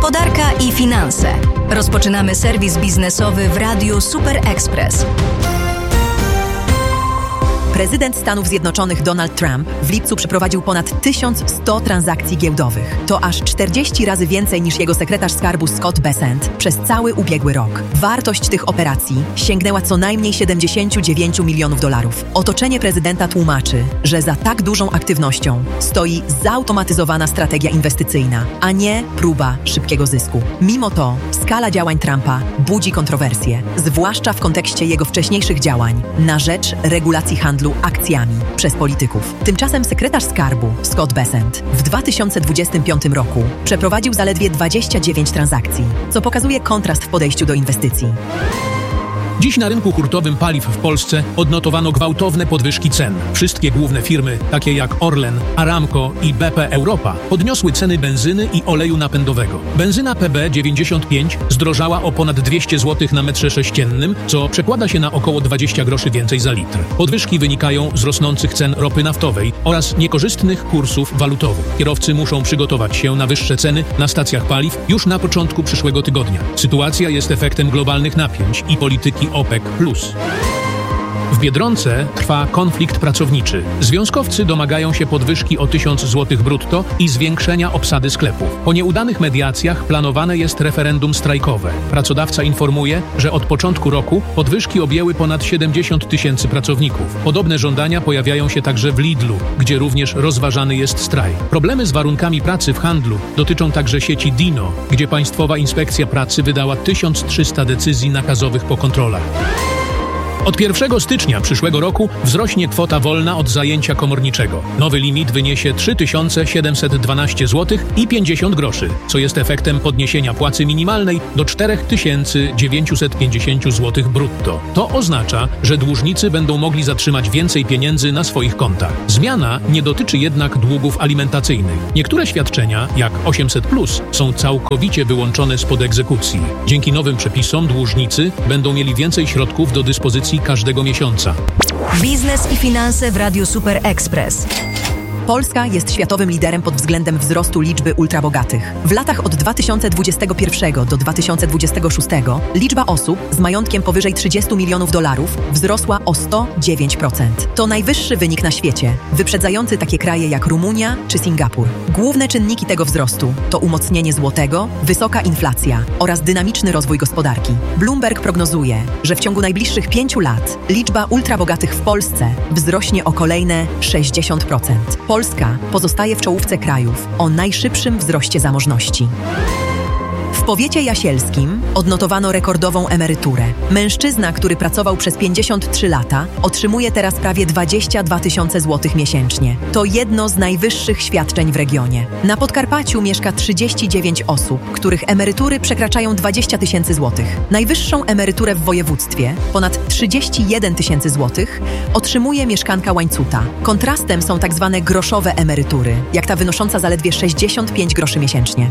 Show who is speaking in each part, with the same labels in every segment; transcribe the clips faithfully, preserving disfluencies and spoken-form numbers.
Speaker 1: Gospodarka i finanse. Rozpoczynamy serwis biznesowy w Radiu Super Express.
Speaker 2: Prezydent Stanów Zjednoczonych Donald Trump w lipcu przeprowadził ponad tysiąc sto transakcji giełdowych. To aż czterdzieści razy więcej niż jego sekretarz skarbu Scott Bessent przez cały ubiegły rok. Wartość tych operacji sięgnęła co najmniej siedemdziesiąt dziewięć milionów dolarów. Otoczenie prezydenta tłumaczy, że za tak dużą aktywnością stoi zautomatyzowana strategia inwestycyjna, a nie próba szybkiego zysku. Mimo to skala działań Trumpa budzi kontrowersje, zwłaszcza w kontekście jego wcześniejszych działań na rzecz regulacji handlu akcjami przez polityków. Tymczasem sekretarz skarbu Scott Bessent w dwa tysiące dwudziestym piątym roku przeprowadził zaledwie dwadzieścia dziewięć transakcji, co pokazuje kontrast w podejściu do inwestycji.
Speaker 3: Dziś na rynku hurtowym paliw w Polsce odnotowano gwałtowne podwyżki cen. Wszystkie główne firmy, takie jak Orlen, Aramco i B P Europa, podniosły ceny benzyny i oleju napędowego. Benzyna P B dziewięćdziesiąt pięć zdrożała o ponad dwieście złotych na metrze sześciennym, co przekłada się na około dwadzieścia groszy więcej za litr. Podwyżki wynikają z rosnących cen ropy naftowej oraz niekorzystnych kursów walutowych. Kierowcy muszą przygotować się na wyższe ceny na stacjach paliw już na początku przyszłego tygodnia. Sytuacja jest efektem globalnych napięć i polityki OPEC plus. W Biedronce trwa konflikt pracowniczy. Związkowcy domagają się podwyżki o tysiąc złotych brutto i zwiększenia obsady sklepów. Po nieudanych mediacjach planowane jest referendum strajkowe. Pracodawca informuje, że od początku roku podwyżki objęły ponad siedemdziesiąt tysięcy pracowników. Podobne żądania pojawiają się także w Lidlu, gdzie również rozważany jest strajk. Problemy z warunkami pracy w handlu dotyczą także sieci Dino, gdzie Państwowa Inspekcja Pracy wydała tysiąc trzysta decyzji nakazowych po kontrolach. Od pierwszego stycznia przyszłego roku wzrośnie kwota wolna od zajęcia komorniczego. Nowy limit wyniesie trzy tysiące siedemset dwanaście złotych i pięćdziesiąt groszy, co jest efektem podniesienia płacy minimalnej do cztery tysiące dziewięćset pięćdziesiąt złotych brutto. To oznacza, że dłużnicy będą mogli zatrzymać więcej pieniędzy na swoich kontach. Zmiana nie dotyczy jednak długów alimentacyjnych. Niektóre świadczenia, jak osiemset plus, są całkowicie wyłączone spod egzekucji. Dzięki nowym przepisom dłużnicy będą mieli więcej środków do dyspozycji każdego miesiąca.
Speaker 1: Biznes i finanse w Radiu Super Express.
Speaker 2: Polska jest światowym liderem pod względem wzrostu liczby ultrabogatych. W latach od dwa tysiące dwudziestego pierwszego do dwa tysiące dwudziestego szóstego liczba osób z majątkiem powyżej trzydziestu milionów dolarów wzrosła o sto dziewięć procent. To najwyższy wynik na świecie, wyprzedzający takie kraje jak Rumunia czy Singapur. Główne czynniki tego wzrostu to umocnienie złotego, wysoka inflacja oraz dynamiczny rozwój gospodarki. Bloomberg prognozuje, że w ciągu najbliższych pięciu lat liczba ultrabogatych w Polsce wzrośnie o kolejne sześćdziesiąt procent. Polska pozostaje w czołówce krajów o najszybszym wzroście zamożności. W powiecie jasielskim odnotowano rekordową emeryturę. Mężczyzna, który pracował przez pięćdziesiąt trzy lata, otrzymuje teraz prawie dwadzieścia dwa tysiące złotych miesięcznie. To jedno z najwyższych świadczeń w regionie. Na Podkarpaciu mieszka trzydzieści dziewięć osób, których emerytury przekraczają dwadzieścia tysięcy złotych. Najwyższą emeryturę w województwie, ponad trzydzieści jeden tysięcy złotych, otrzymuje mieszkanka Łańcuta. Kontrastem są tak zwane groszowe emerytury, jak ta wynosząca zaledwie sześćdziesiąt pięć groszy miesięcznie.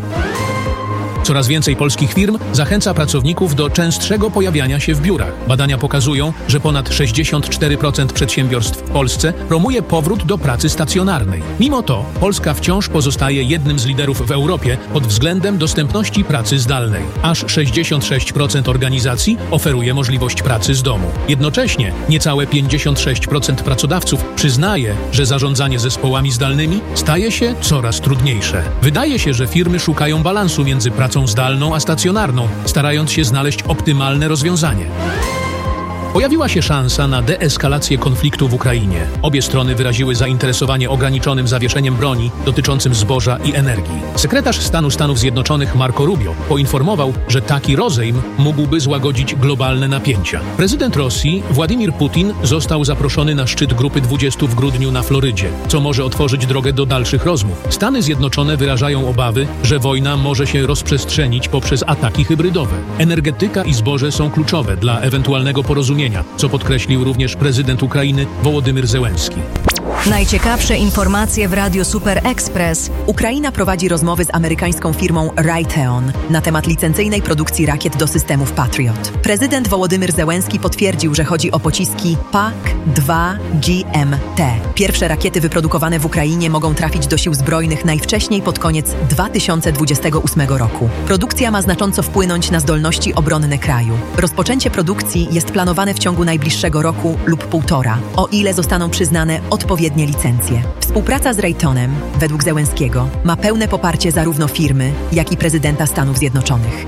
Speaker 3: Coraz więcej polskich firm zachęca pracowników do częstszego pojawiania się w biurach. Badania pokazują, że ponad sześćdziesiąt cztery procent przedsiębiorstw w Polsce promuje powrót do pracy stacjonarnej. Mimo to Polska wciąż pozostaje jednym z liderów w Europie pod względem dostępności pracy zdalnej. Aż sześćdziesiąt sześć procent organizacji oferuje możliwość pracy z domu. Jednocześnie niecałe pięćdziesiąt sześć procent pracodawców przyznaje, że zarządzanie zespołami zdalnymi staje się coraz trudniejsze. Wydaje się, że firmy szukają balansu między pracą zdalną a stacjonarną, starając się znaleźć optymalne rozwiązanie. Pojawiła się szansa na deeskalację konfliktu w Ukrainie. Obie strony wyraziły zainteresowanie ograniczonym zawieszeniem broni dotyczącym zboża i energii. Sekretarz stanu Stanów Zjednoczonych Marco Rubio poinformował, że taki rozejm mógłby złagodzić globalne napięcia. Prezydent Rosji Władimir Putin został zaproszony na szczyt Grupy dwudziestu w grudniu na Florydzie, co może otworzyć drogę do dalszych rozmów. Stany Zjednoczone wyrażają obawy, że wojna może się rozprzestrzenić poprzez ataki hybrydowe. Energetyka i zboże są kluczowe dla ewentualnego porozumienia, co podkreślił również prezydent Ukrainy Wołodymyr Zełenski.
Speaker 1: Najciekawsze informacje w Radio Super Express.
Speaker 2: Ukraina prowadzi rozmowy z amerykańską firmą Raytheon na temat licencyjnej produkcji rakiet do systemów Patriot. Prezydent Wołodymyr Zełenski potwierdził, że chodzi o pociski P A K dwa G M T. Pierwsze rakiety wyprodukowane w Ukrainie mogą trafić do sił zbrojnych najwcześniej pod koniec dwa tysiące dwudziestego ósmego roku. Produkcja ma znacząco wpłynąć na zdolności obronne kraju. Rozpoczęcie produkcji jest planowane w ciągu najbliższego roku lub półtora, o ile zostaną przyznane odpowiednie licencje. Współpraca z Raytheonem, według Zełenskiego, ma pełne poparcie zarówno firmy, jak i prezydenta Stanów Zjednoczonych.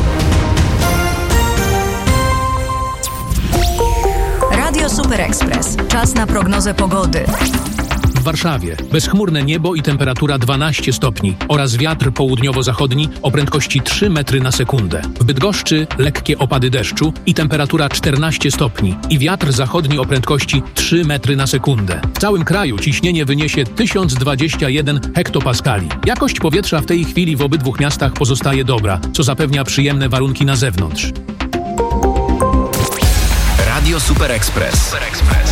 Speaker 1: Radio Super Express. Czas na prognozę pogody.
Speaker 3: W Warszawie bezchmurne niebo i temperatura dwanaście stopni oraz wiatr południowo-zachodni o prędkości trzy metry na sekundę. W Bydgoszczy lekkie opady deszczu i temperatura czternaście stopni i wiatr zachodni o prędkości trzy metry na sekundę. W całym kraju ciśnienie wyniesie tysiąc dwadzieścia jeden hektopaskali. Jakość powietrza w tej chwili w obydwu miastach pozostaje dobra, co zapewnia przyjemne warunki na zewnątrz.
Speaker 4: Radio Super Express. Super Express.